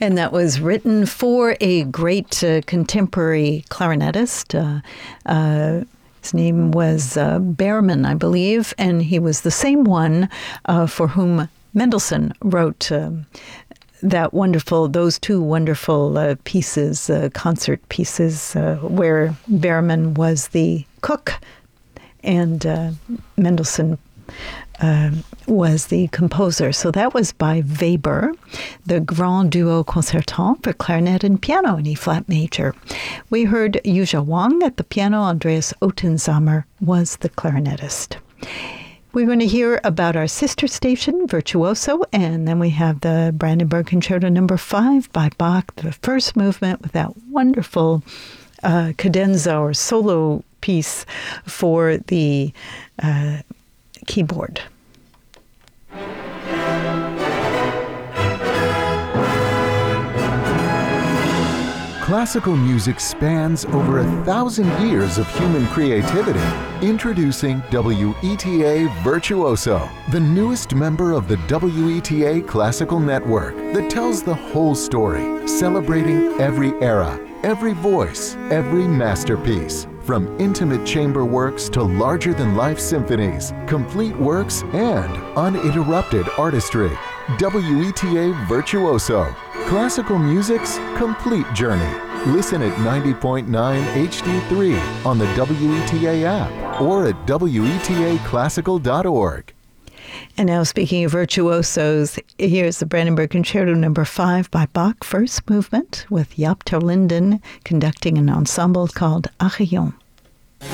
And that was written for a great contemporary clarinetist. His name was Behrman, I believe, and he was the same one for whom Mendelssohn wrote those two wonderful pieces, concert pieces, where Behrman was the cook and Mendelssohn was the composer. So that was by Weber, the Grand Duo Concertant for clarinet and piano in E-flat major. We heard Yuzha Wang at the piano. Andreas Ottensamer was the clarinetist. We're going to hear about our sister station, Virtuoso, and then we have the Brandenburg Concerto No. 5 by Bach, the first movement with that wonderful cadenza or solo piece for the keyboard. Classical music spans over 1,000 years of human creativity. Introducing WETA Virtuoso, the newest member of the WETA Classical Network that tells the whole story, celebrating every era, every voice, every masterpiece. From intimate chamber works to larger-than-life symphonies, complete works, and uninterrupted artistry. WETA Virtuoso, classical music's complete journey. Listen at 90.9 HD3 on the WETA app or at wetaclassical.org. And now, speaking of virtuosos, here's the Brandenburg Concerto No. 5 by Bach, first movement, with Jaap ter Linden conducting an ensemble called Achillon.